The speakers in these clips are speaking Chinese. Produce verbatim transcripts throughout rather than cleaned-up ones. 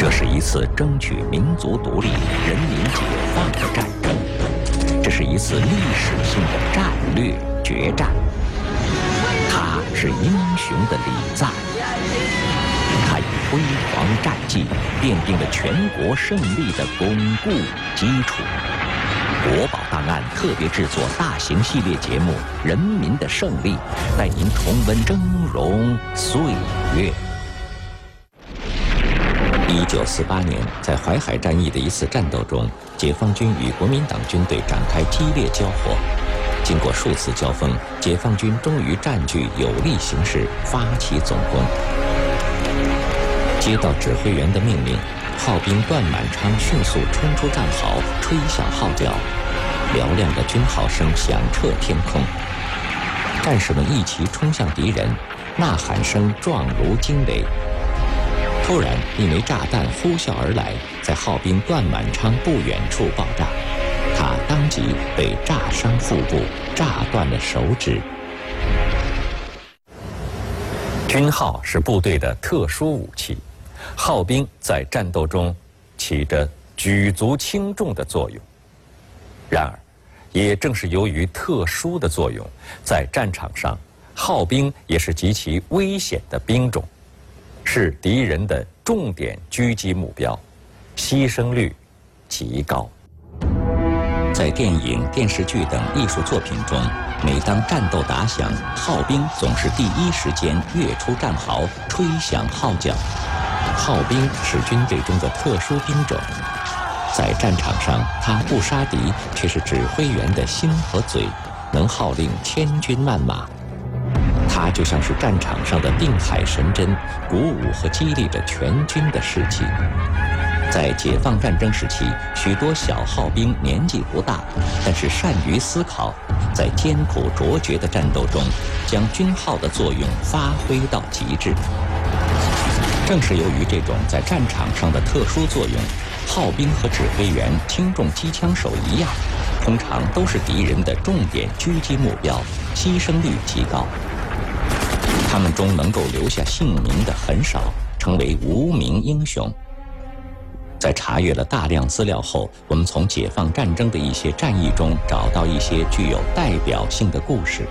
这是一次争取民族独立、人民解放的战争，这是一次历史性的战略决战。他是英雄的礼赞，他以辉煌战绩奠定了全国胜利的巩固基础。国宝档案特别制作大型系列节目《人民的胜利》，带您重温峥嵘岁月。一九四八年，在淮海战役的一次战斗中，解放军与国民党军队展开激烈交火。经过数次交锋，解放军终于占据有利形势，发起总攻。接到指挥员的命令，炮兵段满昌迅速冲出战壕，吹响号角，嘹亮的军号声响彻天空。战士们一齐冲向敌人，呐喊声状如惊雷。突然，一枚炸弹呼啸而来，在号兵段满昌不远处爆炸，他当即被炸伤腹部，炸断了手指。军号是部队的特殊武器，号兵在战斗中起着举足轻重的作用。然而，也正是由于特殊的作用，在战场上，号兵也是极其危险的兵种，是敌人的重点狙击目标，牺牲率极高。在电影、电视剧等艺术作品中，每当战斗打响，号兵总是第一时间跃出战壕，吹响号角。号兵是军队中的特殊兵种，在战场上，他不杀敌，却是指挥员的心和嘴，能号令千军万马。他就像是战场上的定海神针，鼓舞和激励着全军的士气。在解放战争时期，许多小号兵年纪不大，但是善于思考，在艰苦卓绝的战斗中，将军号的作用发挥到极致。正是由于这种在战场上的特殊作用，号兵和指挥员轻重机枪手一样，通常都是敌人的重点狙击目标，牺牲率极高。他们中能够留下姓名的很少，成为无名英雄。在查阅了大量资料后，我们从解放战争的一些战役中找到一些具有代表性的故事。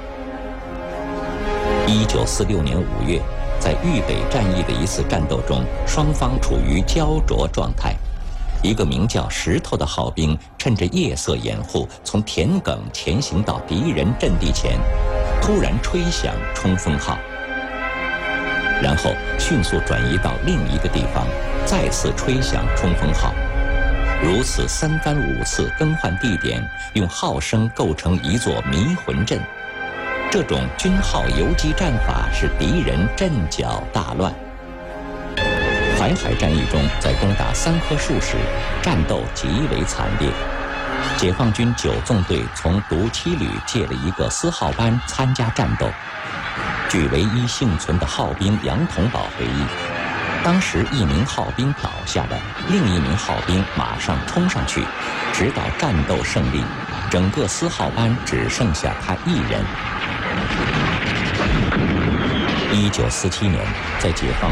一九四六年五月，在豫北战役的一次战斗中，双方处于焦灼状态。一个名叫石头的号兵趁着夜色掩护，从田埂前行到敌人阵地前，突然吹响冲锋号，然后迅速转移到另一个地方，再次吹响冲锋号。如此三番五次更换地点，用号声构成一座迷魂阵。这种军号游击战法使敌人阵脚大乱。淮海战役中，在攻打三棵树时，战斗极为惨烈。解放军九纵队从独七旅借了一个四号班参加战斗。据唯一幸存的号兵杨同宝回忆，当时一名号兵倒下了，另一名号兵马上冲上去，直到战斗胜利，整个四号班只剩下他一人。一九四七年，在解放